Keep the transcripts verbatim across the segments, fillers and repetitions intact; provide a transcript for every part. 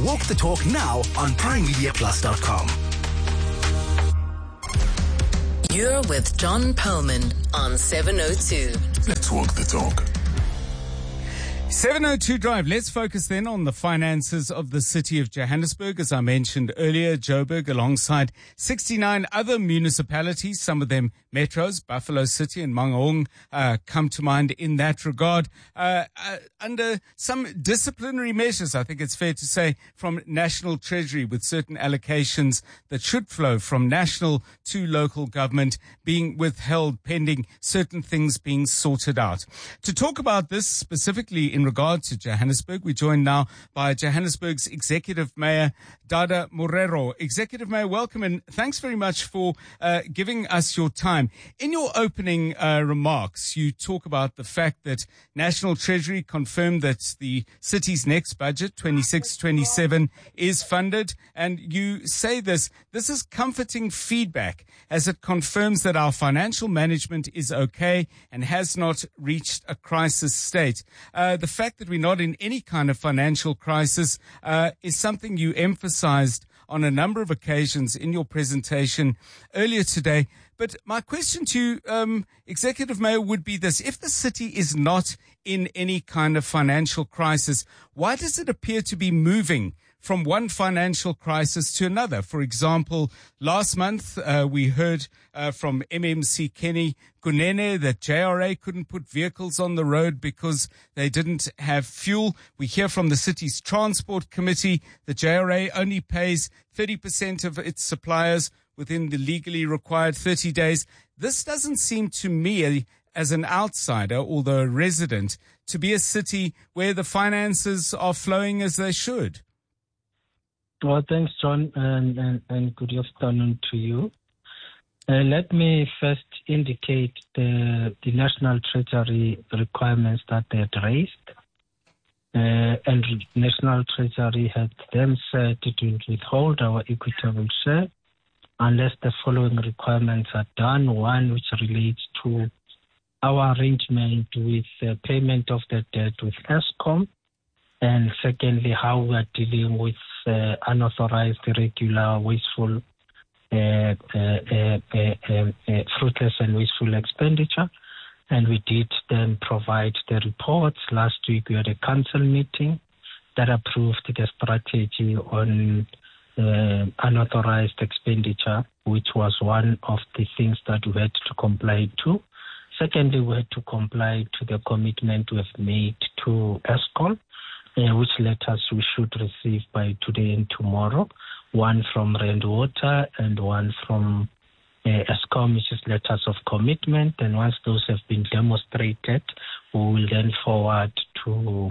Walk the Talk now on prime media plus dot com. You're with John Perlman on seven oh two. Let's walk the talk. seven oh two Drive. Let's focus then on the finances of the city of Johannesburg. As I mentioned earlier, Joburg, alongside sixty-nine other municipalities, some of them metros, Buffalo City and Mangaung, uh, come to mind in that regard, uh, uh, under some disciplinary measures, I think it's fair to say, from National Treasury, with certain allocations that should flow from national to local government being withheld pending certain things being sorted out. To talk about this specifically in regard to Johannesburg, we're joined now by Johannesburg's Executive Mayor, Dada Morero. Executive Mayor, welcome, and thanks very much for uh, giving us your time. In your opening uh, remarks, you talk about the fact that National Treasury confirmed that the city's next budget, twenty-six twenty-seven, is funded, and you say this, this is comforting feedback as it confirms that our financial management is okay and has not reached a crisis state. Uh, the fact that we're not in any kind of financial crisis uh, is something you emphasized on a number of occasions in your presentation earlier today. But my question to you, um, Executive Mayor, would be this. If the city is not in any kind of financial crisis, why does it appear to be moving from one financial crisis to another? For example, last month uh, we heard uh, from M M C Kenny Kunene that J R A couldn't put vehicles on the road because they didn't have fuel. We hear from the city's transport committee that J R A only pays thirty percent of its suppliers within the legally required thirty days. This doesn't seem to me, as an outsider, although a resident, to be a city where the finances are flowing as they should. Well, thanks, John, and, and, and good afternoon to you. Uh, let me first indicate the, the National Treasury requirements that they had raised. Uh, and National Treasury had then said to withhold our equitable share unless the following requirements are done. One, which relates to our arrangement with the payment of the debt with Eskom. And secondly, how we are dealing with uh, unauthorized, irregular, wasteful, uh, uh, uh, uh, uh, uh, fruitless and wasteful expenditure. And we did then provide the reports. Last week we had a council meeting that approved the strategy on uh, unauthorized expenditure, which was one of the things that we had to comply to. Secondly, we had to comply to the commitment we have made to Eskom, uh, which letters we should receive by today and tomorrow, one from Rand Water and one from Uh, Eskom, which is letters of commitment, and once those have been demonstrated, we will then forward to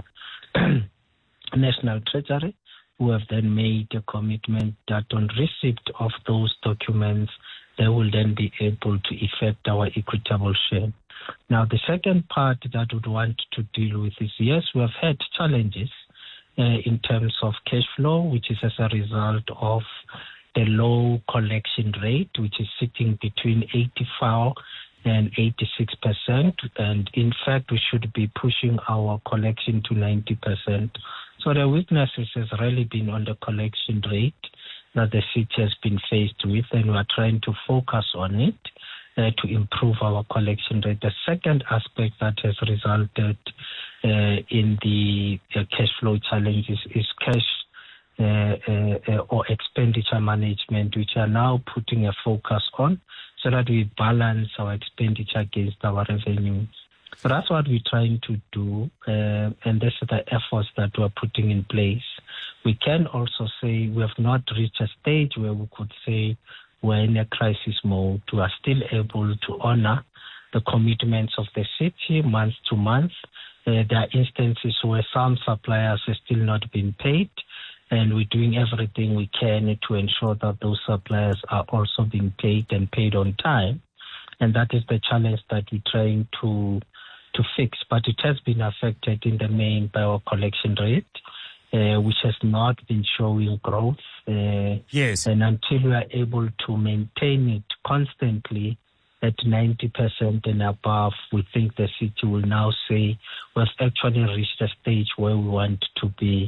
National Treasury, who have then made a commitment that on receipt of those documents, they will then be able to effect our equitable share. Now, the second part that we would want to deal with is, yes, we have had challenges uh, in terms of cash flow, which is as a result of the low collection rate, which is sitting between eighty-four and eighty-six percent. And in fact, we should be pushing our collection to ninety percent. So the weaknesses has really been on the collection rate that the city has been faced with, and we are trying to focus on it uh, to improve our collection rate. The second aspect that has resulted uh, in the uh, cash flow challenges is cash Uh, uh, uh, or expenditure management, which are now putting a focus on so that we balance our expenditure against our revenue. So that's what we're trying to do, uh, and this is the efforts that we're putting in place. We can also say we have not reached a stage where we could say we're in a crisis mode. We are still able to honor the commitments of the city month to month. Uh, there are instances where some suppliers have still not been paid, and we're doing everything we can to ensure that those suppliers are also being paid and paid on time. And that is the challenge that we're trying to to fix. But it has been affected in the main by our collection rate, uh, which has not been showing growth. Uh, yes. And until we are able to maintain it constantly at ninety percent and above, we think the city will now say we've actually reached a stage where we want to be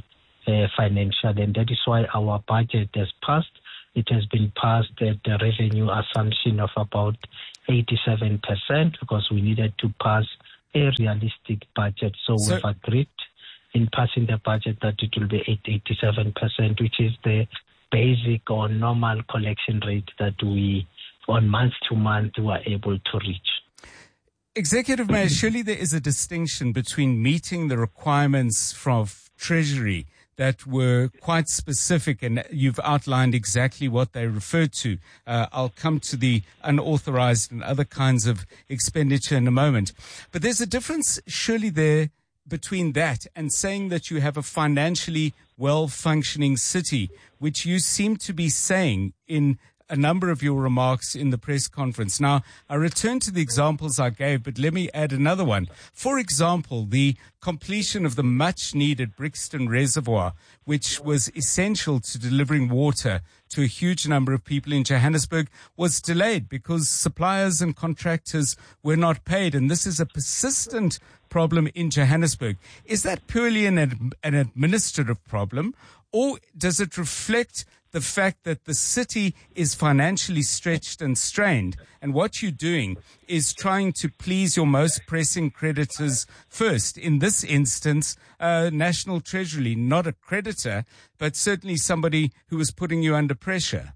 uh, financially. And that is why our budget has passed. It has been passed at the revenue assumption of about eighty-seven percent because we needed to pass a realistic budget. So, so we've agreed in passing the budget that it will be at eighty-seven percent, which is the basic or normal collection rate that we, on month to month, were able to reach. Executive Mayor, surely there is a distinction between meeting the requirements from Treasury that were quite specific, and you've outlined exactly what they refer to. Uh, I'll come to the unauthorized and other kinds of expenditure in a moment. But there's a difference surely there between that and saying that you have a financially well-functioning city, which you seem to be saying in a number of your remarks in the press conference. Now, I return to the examples I gave, but let me add another one. For example, the completion of the much-needed Brixton Reservoir, which was essential to delivering water to a huge number of people in Johannesburg, was delayed because suppliers and contractors were not paid. And this is a persistent problem in Johannesburg. Is that purely an, ad- an administrative problem, or does it reflect the fact that the city is financially stretched and strained, and what you're doing is trying to please your most pressing creditors first? In this instance, uh, National Treasury, not a creditor, but certainly somebody who was putting you under pressure.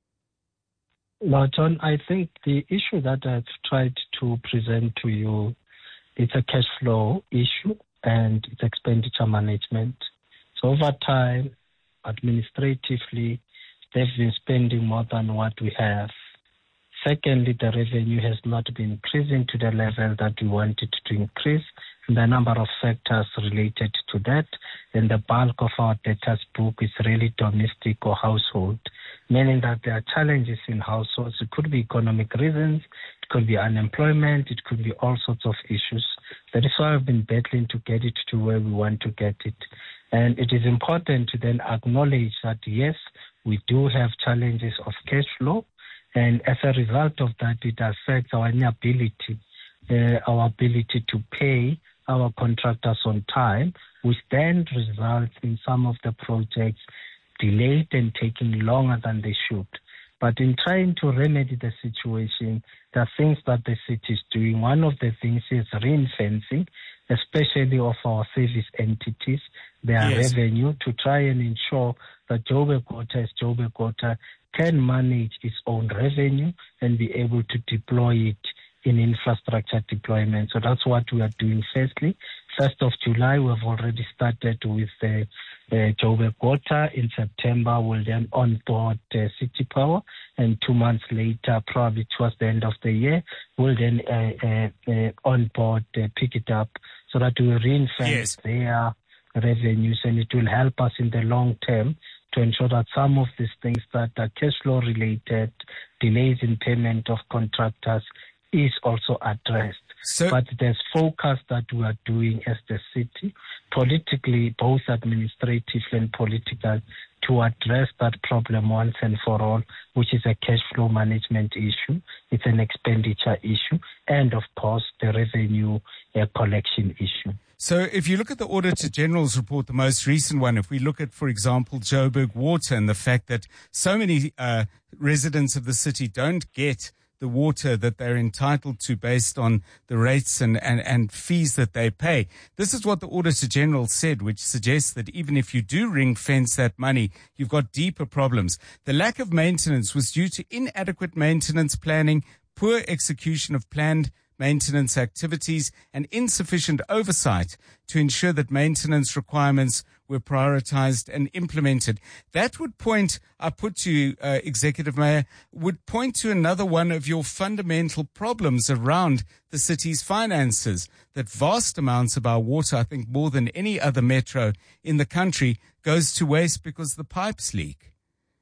Now, John, I think the issue that I've tried to present to you is a cash flow issue and it's expenditure management. So over time, administratively, they've been spending more than what we have. Secondly, the revenue has not been increasing to the level that we wanted to increase, and a number of factors related to that. And the bulk of our debtors book is really domestic or household, meaning that there are challenges in households. It could be economic reasons, it could be unemployment, it could be all sorts of issues. That is why I've been battling to get it to where we want to get it. And it is important to then acknowledge that, yes, we do have challenges of cash flow, and as a result of that, it affects our inability, uh, our ability to pay our contractors on time, which then results in some of the projects delayed and taking longer than they should. But in trying to remedy the situation, there are things that the city is doing. One of the things is ring-fencing, especially of our service entities, their yes. revenue, to try and ensure that Joburg Water, as Joburg Water, can manage its own revenue and be able to deploy it in infrastructure deployment. So that's what we are doing firstly. First of July, we've already started with the uh, Joburg Water. In September, we'll then onboard uh, City Power, and two months later, probably towards the end of the year, we'll then uh, uh, uh, onboard uh, Pick It Up, so that we reinvest yes. their revenues, and it will help us in the long term to ensure that some of these things that are cash flow related, delays in payment of contractors, is also addressed. So, but there's focus that we are doing as the city, politically, both administrative and political, to address that problem once and for all, which is a cash flow management issue, it's an expenditure issue, and of course the revenue uh, collection issue. So if you look at the Auditor General's report, the most recent one, if we look at, for example, Joburg Water and the fact that so many uh, residents of the city don't get the water that they're entitled to based on the rates and, and, and fees that they pay. This is what the Auditor General said, which suggests that even if you do ring fence that money, you've got deeper problems. The lack of maintenance was due to inadequate maintenance planning, poor execution of planned maintenance activities, and insufficient oversight to ensure that maintenance requirements were prioritized and implemented. That would point, I put to you, uh, Executive Mayor, would point to another one of your fundamental problems around the city's finances, that vast amounts of our water, I think more than any other metro in the country, goes to waste because the pipes leak.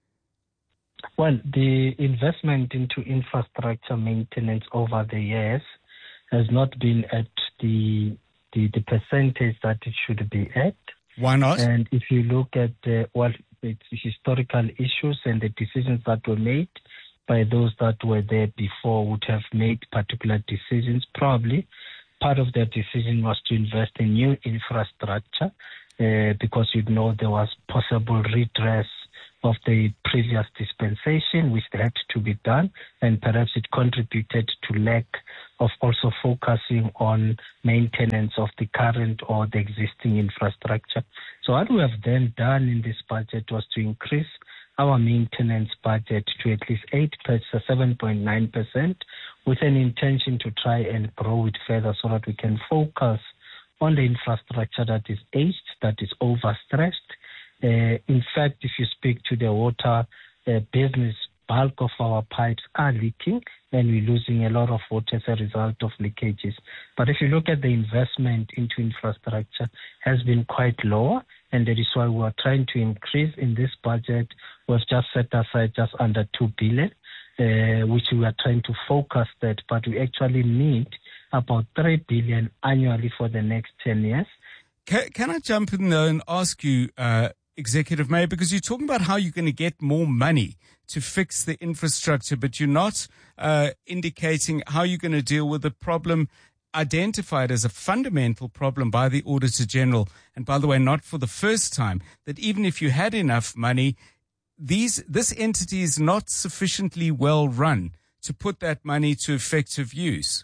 Well, the investment into infrastructure maintenance over the years has not been at the, the the percentage that it should be at. Why not? And if you look at uh, well, it's historical issues and the decisions that were made by those that were there before would have made particular decisions. Probably part of their decision was to invest in new infrastructure uh, because you know there was possible redress of the previous dispensation, which had to be done, and perhaps it contributed to lack of also focusing on maintenance of the current or the existing infrastructure. So what we have then done in this budget was to increase our maintenance budget to at least eight percent, seven point nine percent, with an intention to try and grow it further so that we can focus on the infrastructure that is aged, that is overstressed. Uh, in fact, if you speak to the water uh, business, bulk of our pipes are leaking and we're losing a lot of water as a result of leakages. But if you look at the investment into infrastructure, has been quite lower, and that is why we are trying to increase in this budget. We've just set aside just under two billion, uh, which we are trying to focus that, but we actually need about three billion annually for the next ten years. Can, can I jump in there and ask you, uh, Executive Mayor, because you're talking about how you're going to get more money to fix the infrastructure, but you're not uh, indicating how you're going to deal with the problem identified as a fundamental problem by the Auditor General. And by the way, not for the first time, that even if you had enough money, these this entity is not sufficiently well run to put that money to effective use.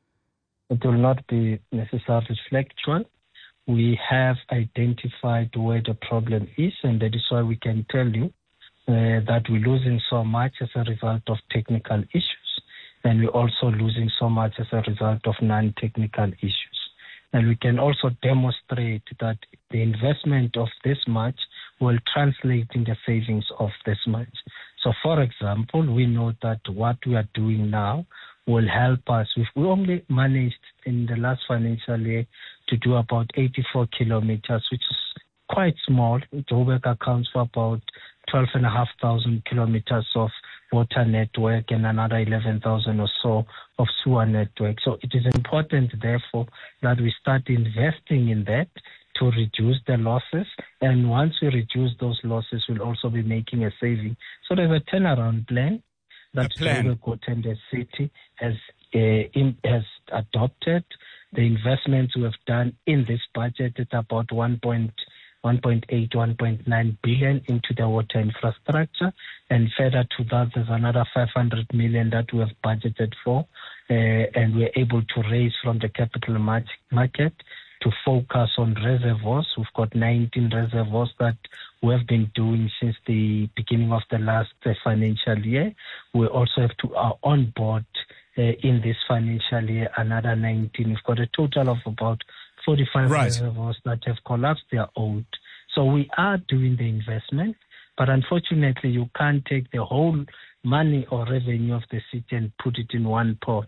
It will not be necessarily factual. We have identified where the problem is, and that is why we can tell you uh, that we're losing so much as a result of technical issues, and we're also losing so much as a result of non-technical issues. And we can also demonstrate that the investment of this much will translate in the savings of this much. So, for example, we know that what we are doing now will help us. If we only managed in the last financial year to do about eighty-four kilometers, which is quite small. Joburg accounts for about twelve and a half thousand kilometers of water network and another eleven thousand or so of sewer network. So it is important, therefore, that we start investing in that to reduce the losses. And once we reduce those losses, we'll also be making a saving. So there's a turnaround plan that Joburg and the city has uh, in, has adopted. The investments we have done in this budget at about one point eight, one point nine billion into the water infrastructure, and further to that, there's another five hundred million that we have budgeted for, uh, and we're able to raise from the capital market to focus on reservoirs. We've got nineteen reservoirs that we have been doing since the beginning of the last uh, financial year. We also have to uh, on board uh, in this financial year another nineteen. We've got a total of about forty-five right. reservoirs that have collapsed. They are old. So we are doing the investment, but unfortunately you can't take the whole money or revenue of the city and put it in one pot.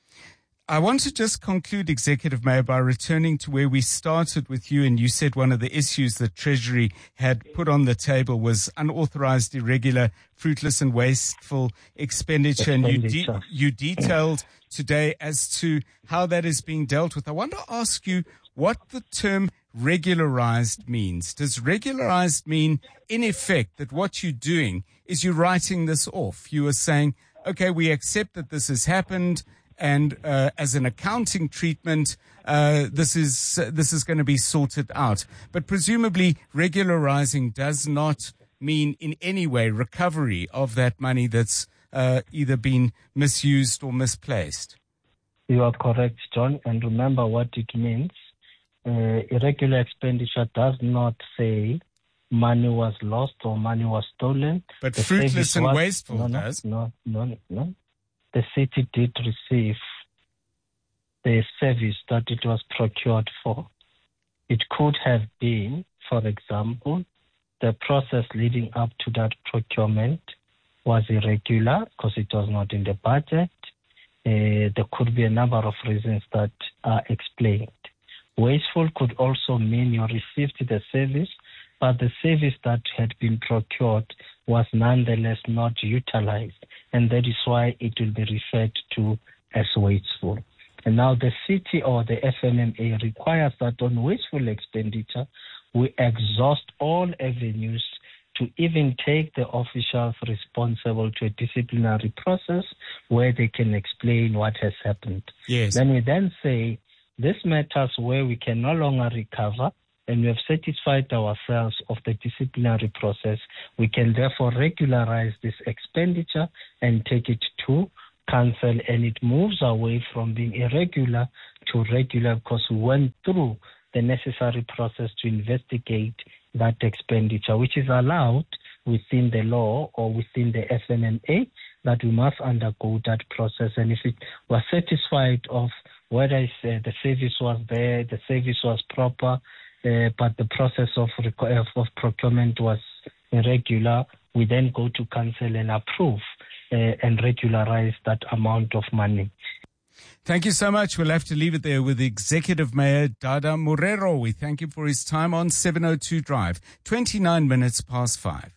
I want to just conclude, Executive Mayor, by returning to where we started with you, and you said one of the issues that Treasury had put on the table was unauthorized, irregular, fruitless and wasteful expenditure, and you, de- you detailed today as to how that is being dealt with. I want to ask you what the term regularized means. Does regularized mean, in effect, that what you're doing is you're writing this off? You are saying, okay, we accept that this has happened, and uh, as an accounting treatment, uh, this is uh, this is going to be sorted out. But presumably, regularizing does not mean in any way recovery of that money that's uh, either been misused or misplaced. You are correct, John. And remember what it means. Uh, irregular expenditure does not say money was lost or money was stolen. But the fruitless and was, wasteful no, no, does. No, no, no. The city did receive the service that it was procured for. It could have been, for example, the process leading up to that procurement was irregular because it was not in the budget. Uh, there could be a number of reasons that are explained. Wasteful could also mean you received the service, but the service that had been procured was nonetheless not utilized, and that is why it will be referred to as wasteful. And now the city or the F N M A requires that on wasteful expenditure, we exhaust all avenues to even take the officials responsible to a disciplinary process where they can explain what has happened. Yes. Then we then say, this matters where we can no longer recover and we have satisfied ourselves of the disciplinary process, we can therefore regularize this expenditure and take it to council, and it moves away from being irregular to regular because we went through the necessary process to investigate that expenditure, which is allowed within the law or within the F N M A, that we must undergo that process. And if it was satisfied of whether it's, uh, the service was there, the service was proper, uh, but the process of, rec- of procurement was irregular, we then go to council and approve uh, and regularize that amount of money. Thank you so much. We'll have to leave it there with Executive Mayor Dada Morero. We thank him for his time on seven oh two Drive. twenty-nine minutes past five.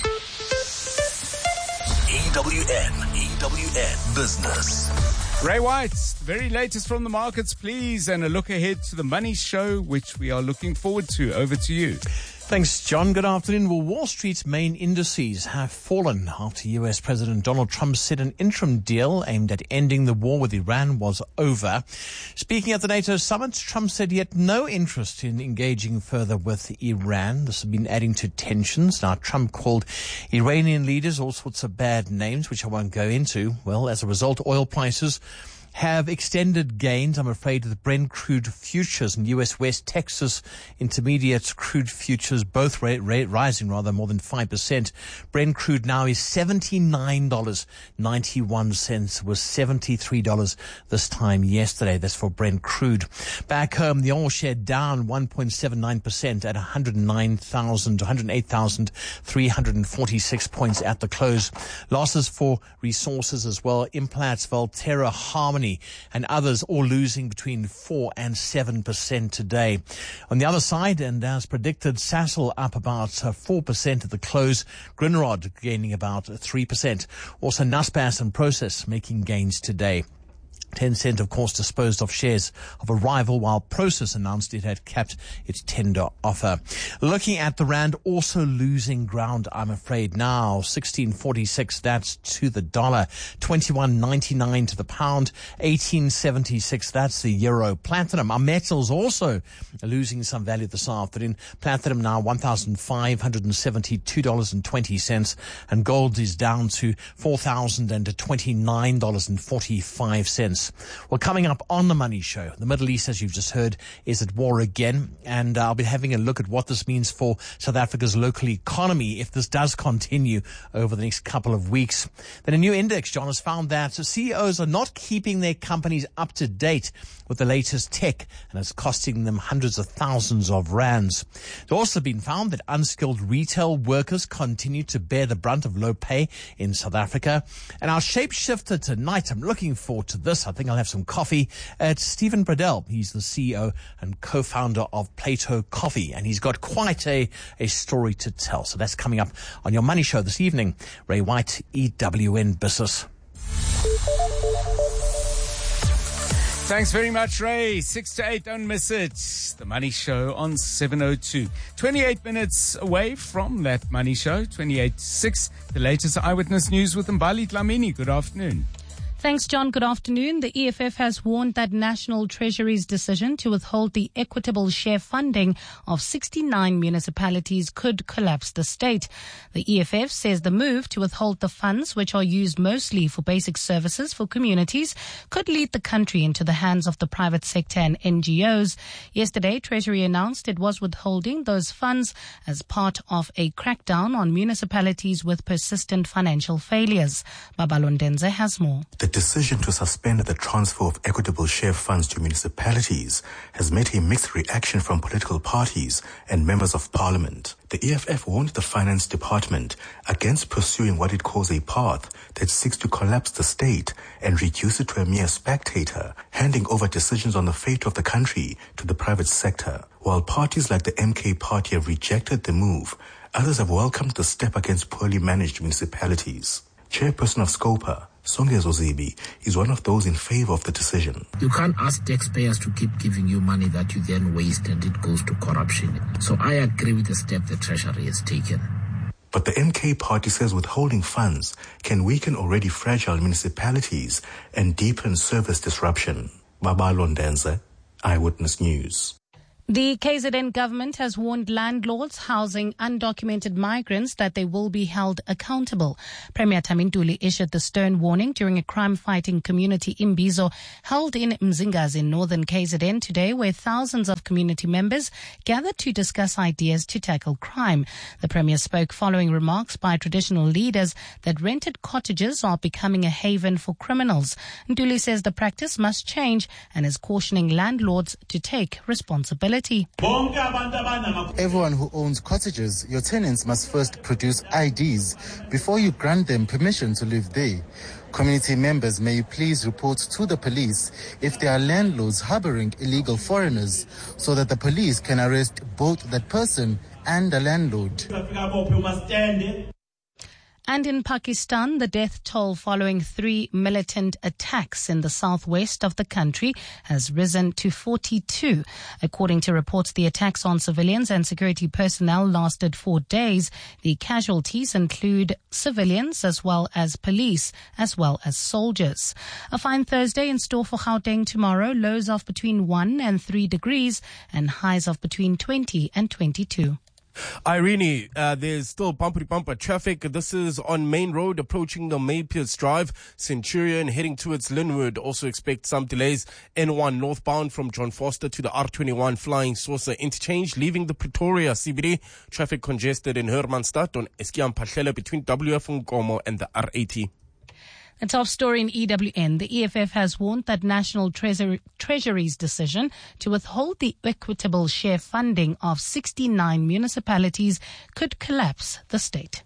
E W N, E W N Business. Ray White, the very latest from the markets, please, and a look ahead to the Money Show, which we are looking forward to. Over to you. Thanks, John. Good afternoon. Well, Wall Street's main indices have fallen after U S President Donald Trump said an interim deal aimed at ending the war with Iran was over. Speaking at the NATO summit, Trump said he had no interest in engaging further with Iran. This has been adding to tensions. Now, Trump called Iranian leaders all sorts of bad names, which I won't go into. Well, as a result, oil prices have extended gains, I'm afraid, with Brent crude futures and U S West Texas Intermediate crude futures both ra- ra- rising rather more than five percent. Brent crude now is seventy-nine dollars and ninety-one cents. It was seventy-three dollars this time yesterday. That's for Brent crude. Back home, the oil share down one point seven nine percent at one hundred nine thousand, one hundred eight thousand three hundred forty-six points at the close. Losses for resources as well. Implats, Valterra, Harmony, and others all losing between four and seven percent today. On the other side, and as predicted, Sasol up about uh, four percent at the close. Grindrod gaining about three percent. Also, Naspers and Process making gains today. Tencent, of course, disposed of shares of a rival, while Process announced it had capped its tender offer. Looking at the rand, also losing ground, I'm afraid. Now, sixteen forty-six, that's to the dollar. twenty-one ninety-nine to the pound. eighteen seventy-six, that's the euro. Platinum, our metals also losing some value this afternoon. Platinum now one thousand five hundred seventy-two dollars and twenty cents. And gold is down to four thousand twenty-nine dollars and forty-five cents. Well, coming up on the Money Show, the Middle East, as you've just heard, is at war again, and uh, I'll be having a look at what this means for South Africa's local economy if this does continue over the next couple of weeks. Then a new index, John, has found that C E Os are not keeping their companies up to date with the latest tech, and it's costing them hundreds of thousands of rands. It's also been found that unskilled retail workers continue to bear the brunt of low pay in South Africa. And our shapeshifter tonight, I'm looking forward to this. I think I'll have some coffee. It's Stephen Bradell. He's the C E O and co-founder of Plato Coffee, and he's got quite a, a story to tell. So that's coming up on your Money Show this evening. Ray White, E W N Business. Thanks very much, Ray. Six to eight, don't miss it. The Money Show on seven oh two. twenty-eight minutes away from that Money Show. twenty-eight to six, the latest Eyewitness News with Mbali Dlamini. Good afternoon. Thanks, John. Good afternoon. The E F F has warned that National Treasury's decision to withhold the equitable share funding of sixty-nine municipalities could collapse the state. The E F F says the move to withhold the funds, which are used mostly for basic services for communities, could lead the country into the hands of the private sector and N G Os. Yesterday, Treasury announced it was withholding those funds as part of a crackdown on municipalities with persistent financial failures. Babalondenze has more. The decision to suspend the transfer of equitable share funds to municipalities has met a mixed reaction from political parties and members of parliament. The E F F warned the Finance Department against pursuing what it calls a path that seeks to collapse the state and reduce it to a mere spectator, handing over decisions on the fate of the country to the private sector. While parties like the M K Party have rejected the move, others have welcomed the step against poorly managed municipalities. Chairperson of SCOPA, Songe Zozibi, is one of those in favor of the decision. You can't ask taxpayers to keep giving you money that you then waste and it goes to corruption. So I agree with the step the Treasury has taken. But the M K Party says withholding funds can weaken already fragile municipalities and deepen service disruption. Baba Londenza, Eyewitness News. The K Z N government has warned landlords housing undocumented migrants that they will be held accountable. Premier Tamintuli issued the stern warning during a crime-fighting community Imbizo held in Mzingazi in northern K Z N today, where thousands of community members gathered to discuss ideas to tackle crime. The Premier spoke following remarks by traditional leaders that rented cottages are becoming a haven for criminals. Ntuli says the practice must change and is cautioning landlords to take responsibility. Everyone who owns cottages, your tenants must first produce I Ds before you grant them permission to live there. Community members, may you please report to the police if there are landlords harboring illegal foreigners so that the police can arrest both that person and the landlord. And in Pakistan, the death toll following three militant attacks in the southwest of the country has risen to forty-two. According to reports, the attacks on civilians and security personnel lasted four days. The casualties include civilians as well as police, as well as soldiers. A fine Thursday in store for Gauteng tomorrow, lows of between one and three degrees and highs of between twenty and twenty-two. Irene, uh, there's still bumper bumper traffic. This is on Main Road approaching the Maypierce Drive. Centurion heading towards Linwood. Also expect some delays. N one northbound from John Foster to the R twenty-one Flying Saucer interchange, leaving the Pretoria C B D. Traffic congested in Hermanstad on Eskiam Pahlela between W F Nkomo and the R eighty. A top story in E W N. The E F F has warned that National Treasury, Treasury's decision to withhold the equitable share funding of sixty-nine municipalities could collapse the state.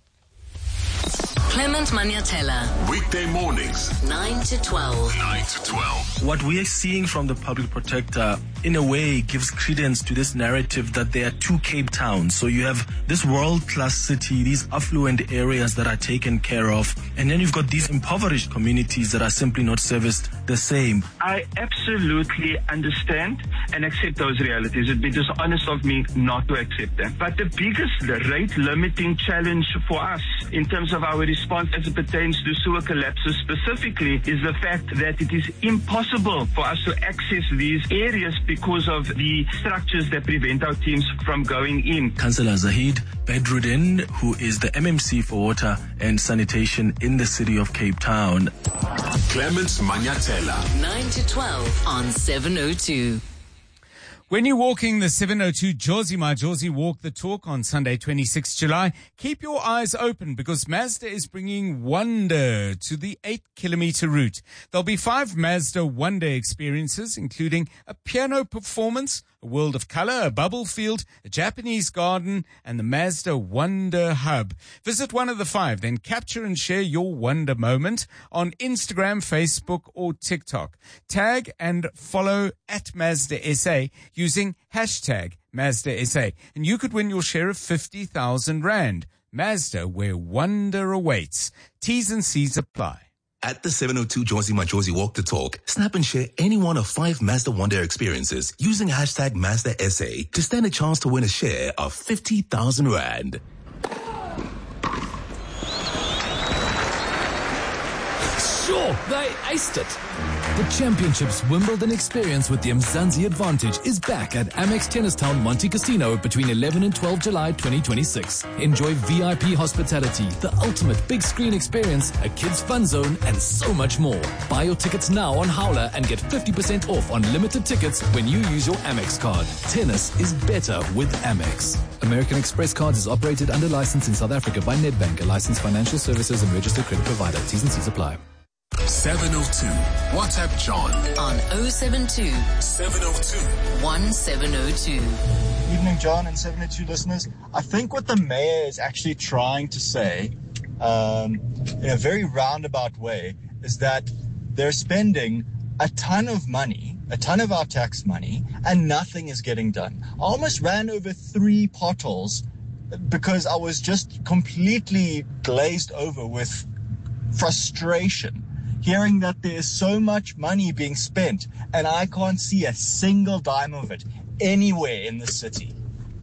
Clement Maniatella. Weekday mornings, nine to twelve. nine to twelve. What we are seeing from the public protector, in a way, gives credence to this narrative that there are two Cape Towns. So you have this world-class city, these affluent areas that are taken care of, and then you've got these impoverished communities that are simply not serviced the same. I absolutely understand and accept those realities. It'd be dishonest of me not to accept them. But the biggest rate-limiting challenge for us in terms of our response as it pertains to sewer collapses specifically is the fact that it is impossible for us to access these areas because of the structures that prevent our teams from going in. Councillor Zahid Bedruddin, who is the M M C for water and sanitation in the city of Cape Town. Clement Maniatella. nine to twelve on seven oh two. When you're walking the seven oh two Jozi My Jozi Walk the Talk on Sunday, twenty-sixth of July, keep your eyes open because Mazda is bringing wonder to the eight kilometer route. There'll be five Mazda Wonder experiences, including a piano performance, a world of color, a bubble field, a Japanese garden, and the Mazda Wonder Hub. Visit one of the five, then capture and share your wonder moment on Instagram, Facebook, or TikTok. Tag and follow at Mazda S A using hashtag Mazda S A, and you could win your share of fifty thousand rand. Mazda, where wonder awaits. T's and C's apply. At the seven oh two Jozi My Jozi Walk the Talk, snap and share any one of five Mazda Wonder experiences using hashtag Mazda S A to stand a chance to win a share of fifty thousand rand. Sure, they aced it. The Championships Wimbledon experience with the Mzansi Advantage is back at Amex Tennistown Monte Casino between eleven and twelve July twenty twenty-six. Enjoy V I P hospitality, the ultimate big screen experience, a kids fun zone, and so much more. Buy your tickets now on Howler and get fifty percent off on limited tickets when you use your Amex card. Tennis is better with Amex. American Express Cards is operated under license in South Africa by Nedbank, a licensed financial services and registered credit provider. T's and C's apply. seven oh two. WhatsApp John. On oh seven two, seven oh two. one seven oh two. Evening, John and seven oh two listeners. I think what the mayor is actually trying to say, um, in a very roundabout way, is that they're spending a ton of money, a ton of our tax money, and nothing is getting done. I almost ran over three potholes because I was just completely glazed over with frustration, hearing that there is so much money being spent and I can't see a single dime of it anywhere in the city.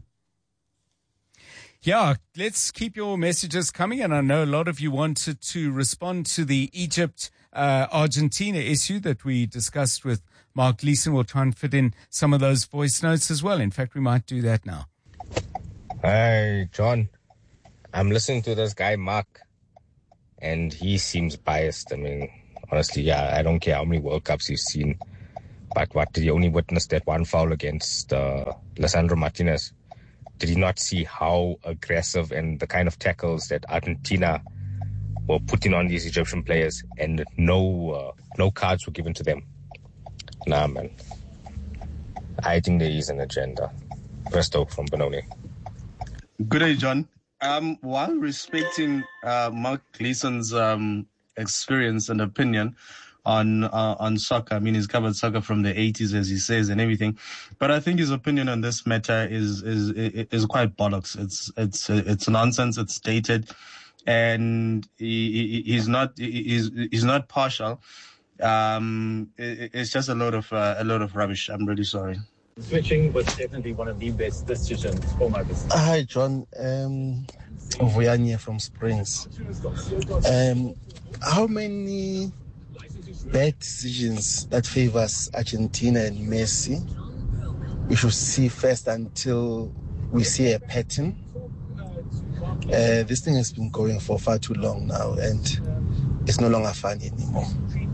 Yeah, let's keep your messages coming. And I know a lot of you wanted to respond to the Egypt uh, Argentina issue that we discussed with Mark Gleason. We'll try and fit in some of those voice notes as well. In fact, we might do that now. Hi, John. I'm listening to this guy, Mark, and he seems biased. I mean, honestly, yeah, I don't care how many World Cups he's seen, but what, did he only witness that one foul against uh, Lisandro Martinez? Did he not see how aggressive and the kind of tackles that Argentina were putting on these Egyptian players, and no uh, no cards were given to them? Nah, man. I think there is an agenda. Presto from Benoni. Good day, John. Um, while respecting uh, Mark Gleason's um, experience and opinion on uh, on soccer, I mean, he's covered soccer from the eighties, as he says, and everything, but I think his opinion on this matter is is is quite bollocks. It's it's it's nonsense. It's dated, and he, he's not he's he's not partial. Um, it, it's just a load of uh, a load of rubbish. I'm really sorry. Switching was definitely one of the best decisions for my business. Hi, John. Um, Vuyanye from Springs. Um, how many bad decisions that favors Argentina and Messi we should see first until we see a pattern? Uh, this thing has been going for far too long now, and it's no longer fun anymore.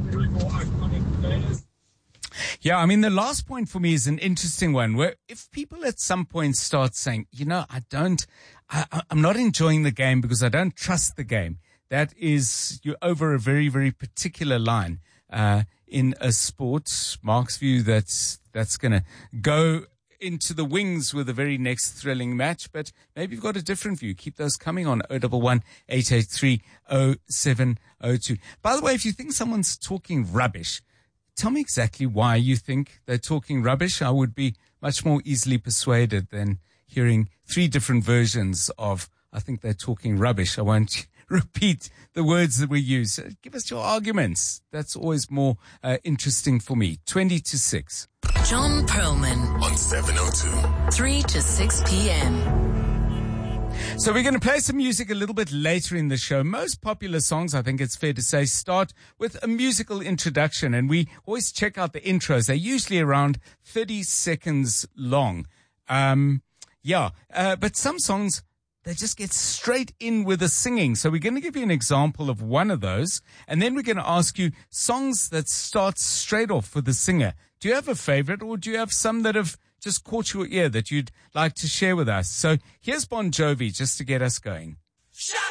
Yeah, I mean, the last point for me is an interesting one, where if people at some point start saying, you know, I don't, I, I'm not enjoying the game because I don't trust the game, that is, you're over a very, very particular line uh, in a sport. Mark's view, that's, that's going to go into the wings with the very next thrilling match, but maybe you've got a different view. Keep those coming on oh one one, eight eight three, oh seven oh two. By the way, if you think someone's talking rubbish, tell me exactly why you think they're talking rubbish. I would be much more easily persuaded than hearing three different versions of, I think they're talking rubbish. I won't repeat the words that we use. Give us your arguments. That's always more uh, interesting for me. twenty to six. John Perlman on seven oh two. three to six p.m. So we're going to play some music a little bit later in the show. Most popular songs, I think it's fair to say, start with a musical introduction, and we always check out the intros. They're usually around thirty seconds long. Um, yeah, uh, but some songs, they just get straight in with the singing. So we're going to give you an example of one of those, and then we're going to ask you songs that start straight off with the singer. Do you have a favorite, or do you have some that have just caught your ear that you'd like to share with us? So here's Bon Jovi just to get us going.